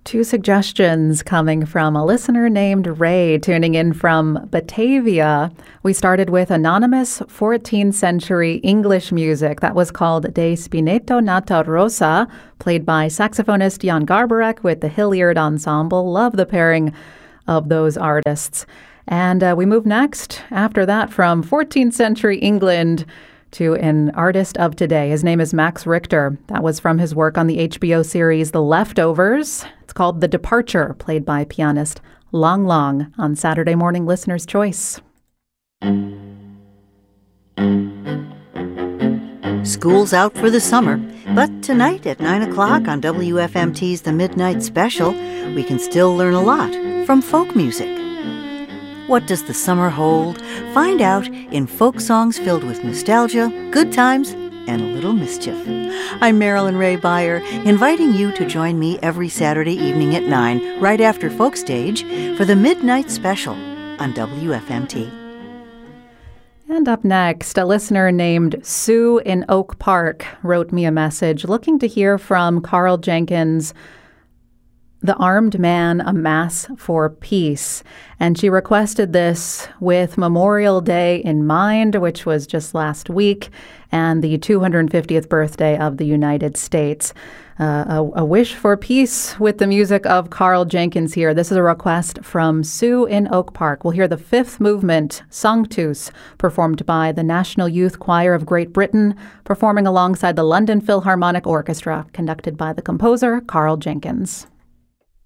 Two suggestions coming from a listener named Ray, tuning in from Batavia. We started with anonymous 14th century English music that was called De Spinetto Nata Rosa, played by saxophonist Jan Garbarek with the Hilliard Ensemble. Love the pairing of those artists. And we move next, after that, from 14th century England to an artist of today. His name is Max Richter. That was from his work on the HBO series The Leftovers. It's called The Departure, played by pianist Lang Lang on Saturday Morning Listener's Choice. School's out for the summer, but tonight at 9 o'clock on WFMT's The Midnight Special, we can still learn a lot from folk music. What does the summer hold? Find out in folk songs filled with nostalgia, good times, and a little mischief. I'm Marilyn Ray Beyer, inviting you to join me every Saturday evening at 9, right after Folk Stage, for the Midnight Special on WFMT. And up next, a listener named Sue in Oak Park wrote me a message looking to hear from Carl Jenkins' The Armed Man, A Mass for Peace. And she requested this with Memorial Day in mind, which was just last week, and the 250th birthday of the United States. A wish for peace with the music of Carl Jenkins here. This is a request from Sue in Oak Park. We'll hear the fifth movement, Sanctus, performed by the National Youth Choir of Great Britain, performing alongside the London Philharmonic Orchestra, conducted by the composer Carl Jenkins.